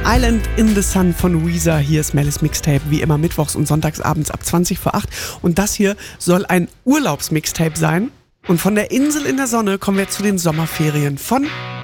Island in the Sun von Weezer. Hier ist Mel's Mixtape, wie immer mittwochs und sonntagsabends ab 20 vor 8. Und das hier soll ein Urlaubsmixtape sein. Und von der Insel in der Sonne kommen wir zu den Sommerferien von